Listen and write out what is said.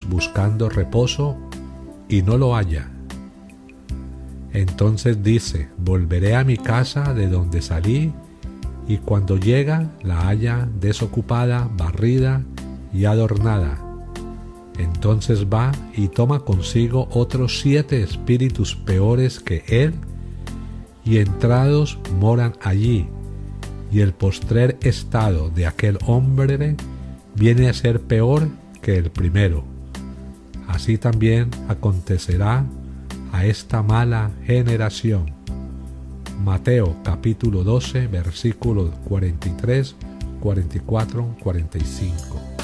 buscando reposo y no lo halla. Entonces dice: volveré a mi casa de donde salí, y cuando llega la halla desocupada, barrida y adornada. Entonces va y toma consigo otros 7 espíritus peores que él, y entrados moran allí, y el postrer estado de aquel hombre viene a ser peor que el primero. Así también acontecerá a esta mala generación. Mateo capítulo 12, versículos 43, 44, 45.